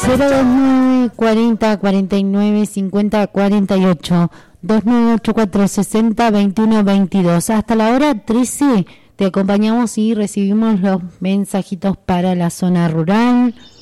029 40 49 50 48 2984 60 21 22. Hasta la hora 13 te acompañamos y recibimos los mensajitos para la zona rural.